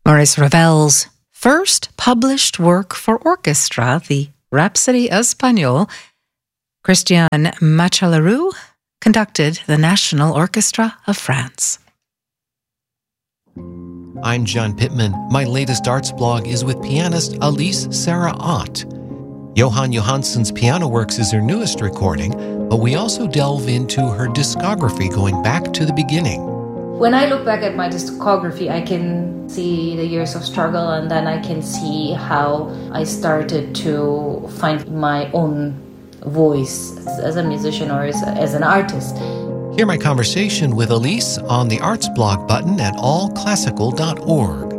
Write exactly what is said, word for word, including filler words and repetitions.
Maurice Ravel's first published work for orchestra, the Rhapsody Espagnole, Christian Macellariu conducted the National Orchestra of France. I'm John Pittman. My latest arts blog is with pianist Elise Sarah Ott. Johan Johansson's Piano Works is her newest recording, but we also delve into her discography going back to the beginning. When I look back at my discography, I can see the years of struggle, and then I can see how I started to find my own voice as a musician or as, a, as an artist. Hear my conversation with Elise on the Arts blog button at all classical dot org.